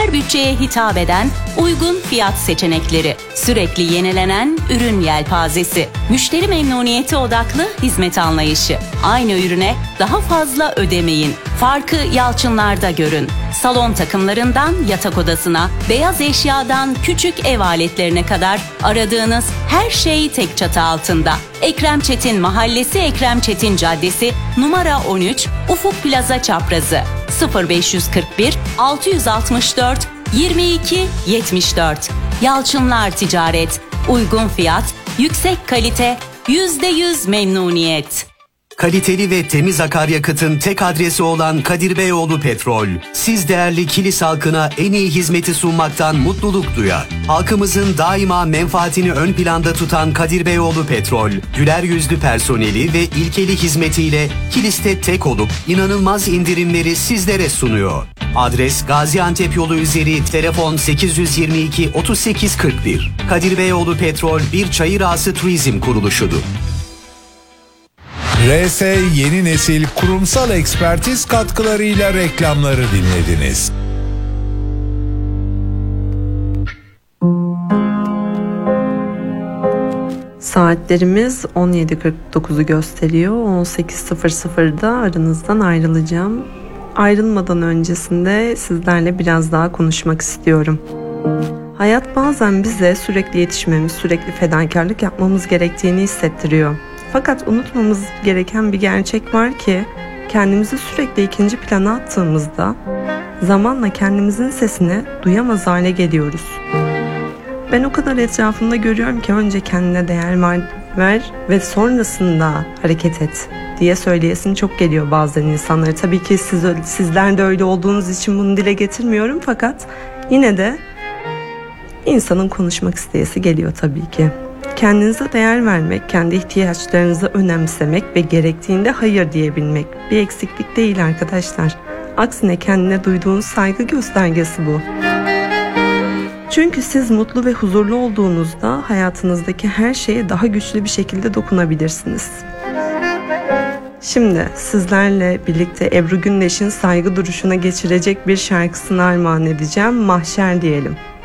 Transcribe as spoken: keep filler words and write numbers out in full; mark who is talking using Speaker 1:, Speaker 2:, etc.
Speaker 1: her bütçeye hitap eden uygun fiyat seçenekleri, sürekli yenilenen ürün yelpazesi, müşteri memnuniyeti odaklı hizmet anlayışı. Aynı ürüne daha fazla ödemeyin. Farkı Yalçınlar'da görün. Salon takımlarından yatak odasına, beyaz eşyadan küçük ev aletlerine kadar aradığınız her şey tek çatı altında. Ekrem Çetin Mahallesi, Ekrem Çetin Caddesi, numara on üç, Ufuk Plaza Çaprazı, sıfır beş kırk bir altı altı dört yirmi iki yetmiş dört. Yalçınlar Ticaret, uygun fiyat, yüksek kalite, yüzde yüz memnuniyet.
Speaker 2: Kaliteli ve temiz akaryakıtın tek adresi olan Kadir Beyoğlu Petrol, siz değerli Kilis halkına en iyi hizmeti sunmaktan mutluluk duyar. Halkımızın daima menfaatini ön planda tutan Kadir Beyoğlu Petrol, güler yüzlü personeli ve ilkeli hizmetiyle Kilis'te tek olup inanılmaz indirimleri sizlere sunuyor. Adres Gaziantep yolu üzeri, telefon sekiz yüz yirmi iki otuz sekiz kırk bir. Kadir Beyoğlu Petrol bir çayır ağası turizm kuruluşudur.
Speaker 3: R S Yeni Nesil kurumsal ekspertiz katkılarıyla reklamları dinlediniz.
Speaker 4: Saatlerimiz on yedi kırk dokuzu gösteriyor. on sekiz sıfır sıfırda aranızdan ayrılacağım. Ayrılmadan öncesinde sizlerle biraz daha konuşmak istiyorum. Hayat bazen bize sürekli yetişmemiz, sürekli fedakarlık yapmamız gerektiğini hissettiriyor. Fakat unutmamız gereken bir gerçek var ki kendimizi sürekli ikinci plana attığımızda zamanla kendimizin sesini duyamaz hale geliyoruz. Ben o kadar etrafımda görüyorum ki önce kendine değer ver, ver ve sonrasında hareket et diye söyleyesim çok geliyor bazen insanlara. Tabii ki siz, sizler de öyle olduğunuz için bunu dile getirmiyorum, fakat yine de insanın konuşmak isteyesi geliyor tabii ki. Kendinize değer vermek, kendi ihtiyaçlarınızı önemsemek ve gerektiğinde hayır diyebilmek bir eksiklik değil arkadaşlar. Aksine kendine duyduğunuz saygı göstergesi bu. Çünkü siz mutlu ve huzurlu olduğunuzda hayatınızdaki her şeye daha güçlü bir şekilde dokunabilirsiniz. Şimdi sizlerle birlikte Ebru Gündeş'in saygı duruşuna geçirecek bir şarkısını armağan edeceğim. Mahşer diyelim.